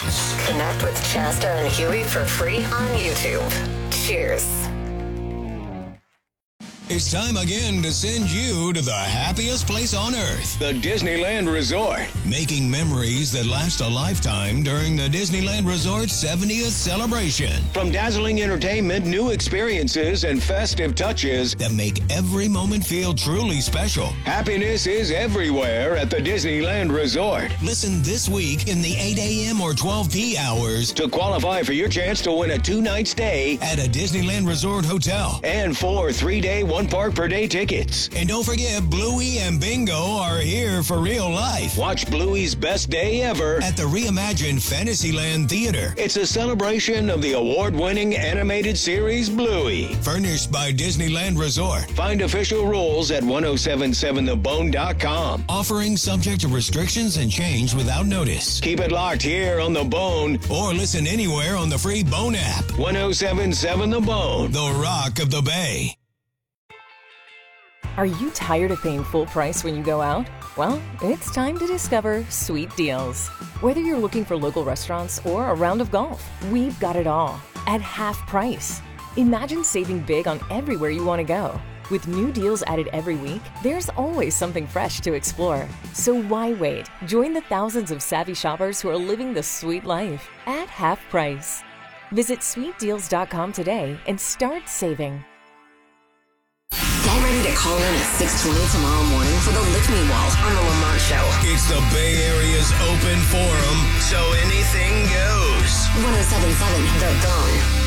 Connect with Shasta and Huey for free on YouTube. Cheers. It's time again to send you to the happiest place on earth, the Disneyland Resort. Making memories that last a lifetime during the Disneyland Resort 70th celebration. From dazzling entertainment, new experiences, and festive touches that make every moment feel truly special. Happiness is everywhere at the Disneyland Resort. Listen this week in the 8 a.m. or 12 p. hours to qualify for your chance to win a 2-night stay at a Disneyland Resort hotel and 4 3-day, 1 park per day tickets. And don't forget, Bluey and Bingo are here for real life. Watch Bluey's best day ever at the reimagined Fantasyland Theater. It's a celebration of the award-winning animated series Bluey. Furnished by Disneyland Resort. Find official rules at 1077thebone.com. Offering subject to restrictions and change without notice. Keep it locked here on The Bone or listen anywhere on the free Bone app. 1077 The Bone, the Rock of the Bay. Are you tired of paying full price when you go out? Well, it's time to discover Sweet Deals. Whether you're looking for local restaurants or a round of golf, we've got it all at half price. Imagine saving big on everywhere you want to go. With new deals added every week, there's always something fresh to explore. So why wait? Join the thousands of savvy shoppers who are living the sweet life at half price. Visit sweetdeals.com today and start saving. Get ready to call in at 6:20 tomorrow morning for the Lick Me Wall on The Lamont Show. It's the Bay Area's open forum, so anything goes. 1077 The Bone.